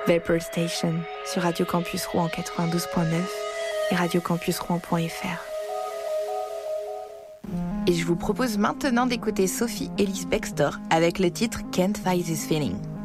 Vapor Station sur Radio Campus Rouen 92.9 et radiocampusrouen.fr. Et je vous propose maintenant d'écouter Sophie Ellis Bextor avec le titre Can't Fight This Feeling.